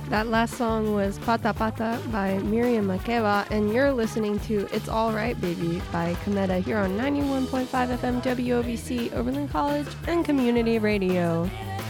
That last song was Pata Pata by Miriam Makeba, and you're listening to It's All Right Baby by Kometa here on 91.5 FM WOBC, Oberlin College and Community Radio.